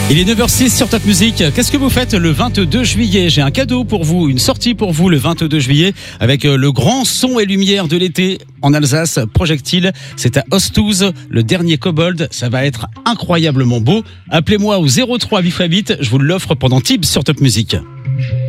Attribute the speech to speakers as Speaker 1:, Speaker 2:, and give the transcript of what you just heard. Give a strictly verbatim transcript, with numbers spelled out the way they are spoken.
Speaker 1: Il est neuf heures six sur Top Music. Qu'est-ce que vous faites le vingt-deux juillet? J'ai un cadeau pour vous, une sortie pour vous le vingt-deux juillet avec le grand son et lumière de l'été en Alsace, Projectile. C'est à Ostouze, le dernier Kobold. Ça va être incroyablement beau. Appelez-moi au zéro trois huit x huit. Je vous l'offre pendant Tips sur Top Music.